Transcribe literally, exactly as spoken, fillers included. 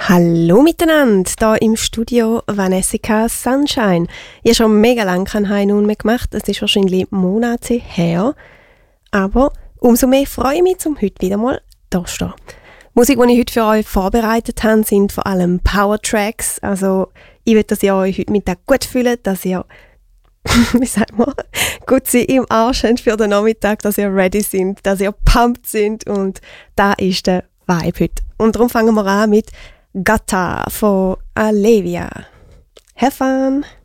Hallo miteinander, hier im Studio Vanessa Sunshine. Ich habe schon mega lange kein High Noon mehr gemacht, es ist wahrscheinlich Monate her. Aber umso mehr freue ich mich, um heute wieder mal da zu stehen. Die Musik, die ich heute für euch vorbereitet habe, sind vor allem Power-Tracks. Also ich will, dass ihr euch heute Mittag gut fühlt, dass ihr, wie sagt man, gut sie im Arsch habt für den Nachmittag, dass ihr ready sind, dass ihr pumped sind und da ist der Vibe heute. Und darum fangen wir an mit Gata von Alevia. Have fun!